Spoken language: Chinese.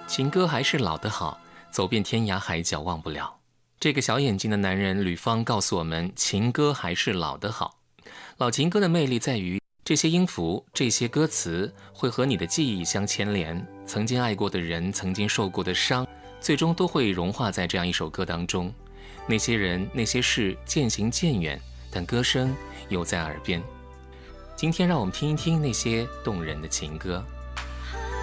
情歌还是老的好，走遍天涯海角忘不了。这个小眼睛的男人吕方告诉我们，情歌还是老的好。老情歌的魅力在于，这些音符，这些歌词会和你的记忆相牵连，曾经爱过的人，曾经受过的伤，最终都会融化在这样一首歌当中。那些人，那些事渐行渐远，但歌声犹在耳边。今天让我们听一听那些动人的情歌。